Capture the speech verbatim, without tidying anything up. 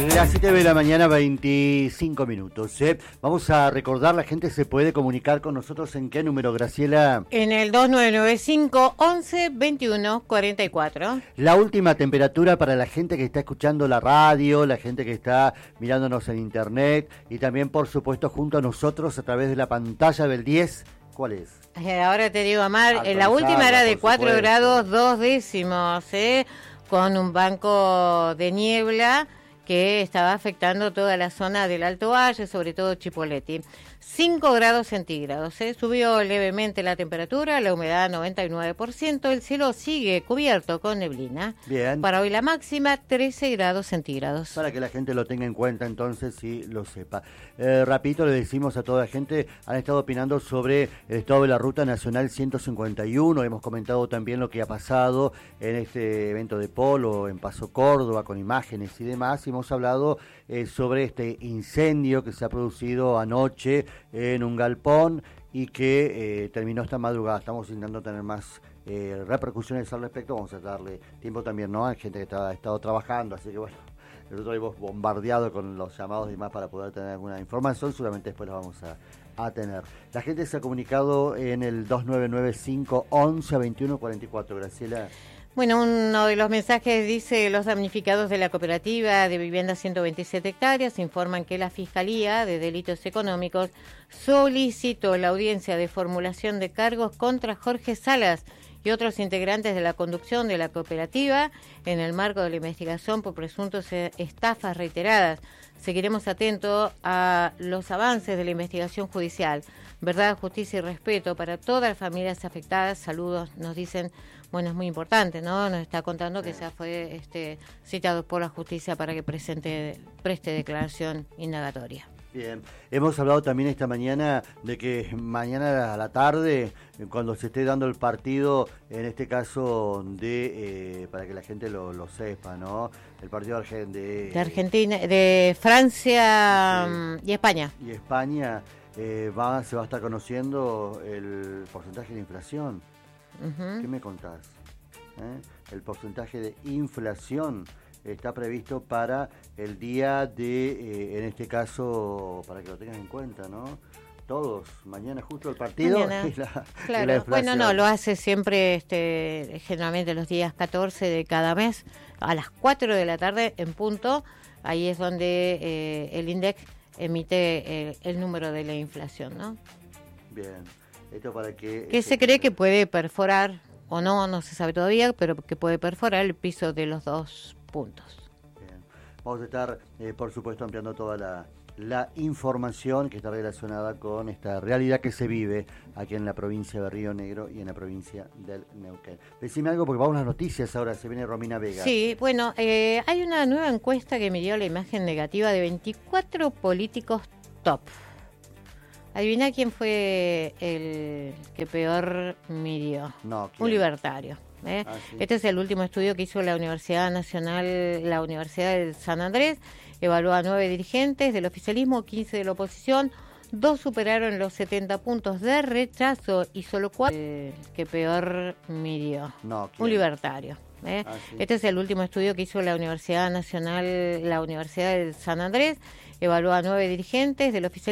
Las siete de la mañana, veinticinco minutos. ¿eh? Vamos a recordar, la gente se puede comunicar con nosotros ¿en qué número, Graciela? En el dos nueve nueve cinco, once, veintiuno, cuarenta y cuatro. La última temperatura para la gente que está escuchando la radio, la gente que está mirándonos en internet y también, por supuesto, junto a nosotros a través de la pantalla del diez. ¿Cuál es? Ahora te digo, Amar, la última era de cuatro grados dos décimos, ¿eh? Con un banco de niebla que estaba afectando toda la zona del Alto Valle, sobre todo Chipoleti. cinco grados centígrados, ¿eh? Subió levemente la temperatura, la humedad noventa y nueve por ciento, el cielo sigue cubierto con neblina. Bien. Para hoy la máxima trece grados centígrados. Para que la gente lo tenga en cuenta entonces y lo sepa. Eh, rapidito le decimos a toda la gente, han estado opinando sobre el estado de la Ruta Nacional ciento cincuenta y uno, hemos comentado también lo que ha pasado en este evento de polo, en Paso Córdoba, con imágenes y demás, y hemos hablado eh, sobre este incendio que se ha producido anoche en un galpón y que eh, terminó esta madrugada. Estamos intentando tener más eh, repercusiones al respecto. Vamos a darle tiempo también, ¿no? Hay gente que está, ha estado trabajando, así que bueno, nosotros hemos bombardeado con los llamados y demás para poder tener alguna información. Seguramente después la vamos a, a tener. La gente se ha comunicado en el dos nueve nueve cinco, once, veintiuno, cuarenta y cuatro. Graciela. Bueno, uno de los mensajes dice: los damnificados de la cooperativa de vivienda ciento veintisiete hectáreas informan que la Fiscalía de Delitos Económicos solicitó la audiencia de formulación de cargos contra Jorge Salas y otros integrantes de la conducción de la cooperativa en el marco de la investigación por presuntos estafas reiteradas. Seguiremos atentos a los avances de la investigación judicial. Verdad, justicia y respeto para todas las familias afectadas. Saludos, nos dicen. Bueno, es muy importante, ¿no? Nos está contando que ya fue este, citado por la justicia para que presente, preste declaración indagatoria. Bien, hemos hablado también esta mañana de que mañana a la tarde, cuando se esté dando el partido, en este caso de, eh, para que la gente lo, lo sepa, ¿no? El partido de, de Argentina, de Francia sí, y España. Y España eh, va, se va a estar conociendo el porcentaje de inflación. Uh-huh. ¿Qué me contás? ¿Eh? El porcentaje de inflación está previsto para el día de, eh, en este caso, para que lo tengan en cuenta, ¿no? Todos, mañana justo el partido mañana, y la, claro. y la inflación. Bueno, no, lo hace siempre, este, generalmente los días catorce de cada mes, a las cuatro de la tarde en punto, ahí es donde eh, el INDEC emite el, el número de la inflación, ¿no? Bien. Esto para que... ¿Qué se cree que puede perforar, o no, no se sabe todavía, pero que puede perforar el piso de los dos puntos? Bien. Vamos a estar, eh, por supuesto, ampliando toda la, la información que está relacionada con esta realidad que se vive aquí en la provincia de Río Negro y en la provincia del Neuquén. Decime algo porque vamos a las noticias ahora, se viene Romina Vega. Sí, bueno, eh, hay una nueva encuesta que midió la imagen negativa de veinticuatro políticos top. Adivina quién fue el que peor midió. No, ¿quién? Un libertario. ¿eh? Ah, sí. Este es el último estudio que hizo la Universidad Nacional, la Universidad de San Andrés. Evaluó a nueve dirigentes del oficialismo, quince de la oposición. Dos superaron los setenta puntos de rechazo y solo cuatro el que peor midió. No, ¿quién? Un libertario. ¿eh? Ah, sí. Este es el último estudio que hizo la Universidad Nacional, la Universidad de San Andrés. Evaluó a nueve dirigentes del oficialismo.